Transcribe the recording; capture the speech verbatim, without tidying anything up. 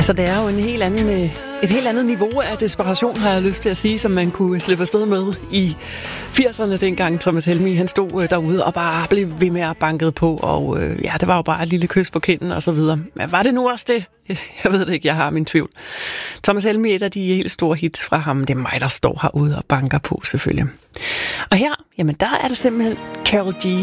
Så det er jo en helt anden, et helt andet niveau af desperation, har jeg lyst til at sige, som man kunne slippe afsted med i firserne, dengang Thomas Helmig, han stod derude og bare blev ved med at banke på, og øh, ja, det var jo bare et lille kys på kinden og så videre. Men var det nu også det? Jeg ved det ikke, jeg har min tvivl. Thomas Helmig, et af de helt store hits fra ham, det er mig, der står herude og banker på selvfølgelig. Og her, jamen der er det simpelthen Karol G,